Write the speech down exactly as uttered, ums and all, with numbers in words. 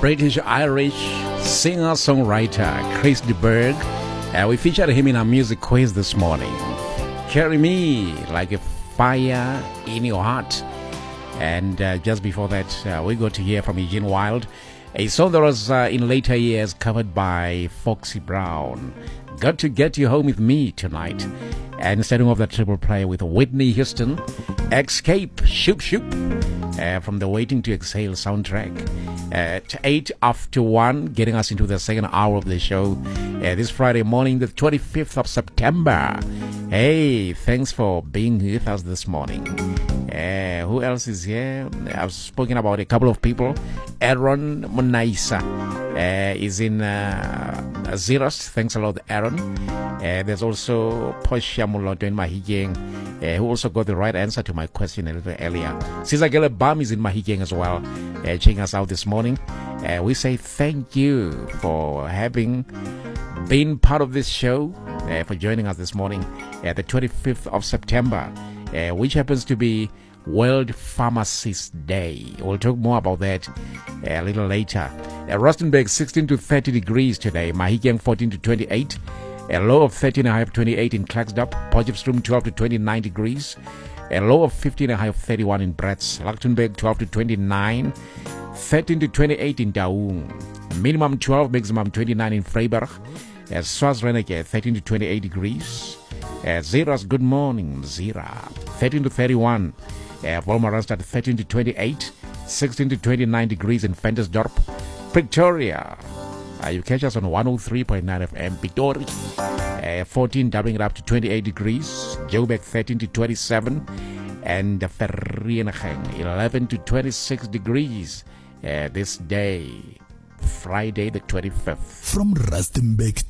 British-Irish singer-songwriter Chris de Burgh. Uh, we featured him in our music quiz this morning. Carry Me Like a Fire in Your Heart. And uh, just before that, uh, we got to hear from Eugene Wilde, a song that was uh, in later years covered by Foxy Brown. Got to Get You Home With Me Tonight. And starting off the triple play with Whitney Houston, Escape, Shoop Shoop, uh, from the Waiting to Exhale soundtrack. At eight after one, getting us into the second hour of the show uh, this Friday morning, the twenty-fifth of September. Hey, thanks for being with us this morning. Uh, who else is here? I've spoken about a couple of people. Aaron Munaisa uh, is in uh, Zeros. Thanks a lot, Aaron. Uh, there's also Portia Muloto in Mahigeng, uh, who also got the right answer to my question a little earlier. Sizagele Bam is in Mahigeng as well, uh, checking us out this morning. Uh, we say thank you for having been part of this show, uh, for joining us this morning at the twenty-fifth of September, uh, which happens to be World Pharmacist Day. We'll talk more about that a little later. Uh, Rustenburg sixteen to thirty degrees today. Mahigeng fourteen to twenty-eight. A low of thirteen and a half, twenty-eight in Klagsdorp. Potchefstroom twelve to twenty-nine degrees. A low of fifteen and a half, thirty-one in Bratz. Lichtenburg twelve to twenty-nine. thirteen to twenty-eight in Daung. Minimum twelve, maximum twenty-nine in Freiburg. Uh, Swazreneke thirteen to twenty-eight degrees. Uh, Zeras, good morning, Zera. thirteen to thirty-one. Uh, Volmaranstad thirteen to twenty-eight. sixteen to twenty-nine degrees in Ventersdorp. Pretoria. Uh, you catch us on one oh three point nine F M. Pretoria. Uh, fourteen, doubling it up to twenty-eight degrees. Joburg thirteen to twenty-seven. And Vereeniging eleven to twenty-six degrees uh, this day, Friday the twenty-fifth. From Rustenburg